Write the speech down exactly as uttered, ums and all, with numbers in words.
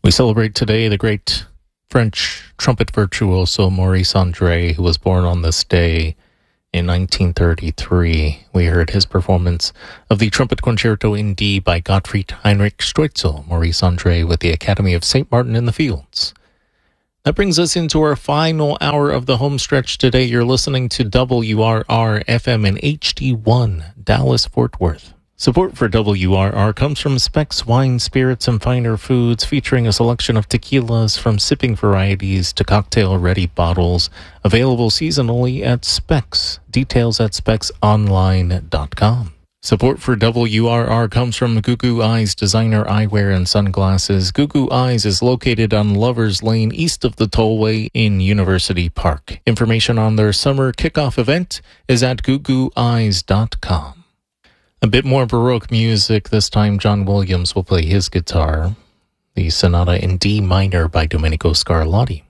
We celebrate today the great French trumpet virtuoso Maurice Andre, who was born on this day in nineteen thirty-three. We heard his performance of the Trumpet Concerto in D by Gottfried Heinrich Streusel, Maurice Andre with the Academy of Saint Martin in the Fields. That brings us into our final hour of the home stretch today. You're listening to W R R F M in H D one, Dallas-Fort Worth. Support for W R R comes from Specs Wine, Spirits, and Finer Foods, featuring a selection of tequilas from sipping varieties to cocktail-ready bottles, available seasonally at Specs. Details at specs online dot com. Support for W R R comes from Goo Goo Eyes Designer Eyewear and Sunglasses. Goo Goo Eyes is located on Lovers Lane, east of the tollway in University Park. Information on their summer kickoff event is at goo goo eyes dot com. A bit more Baroque music. This time John Williams will play his guitar. The Sonata in D minor by Domenico Scarlatti.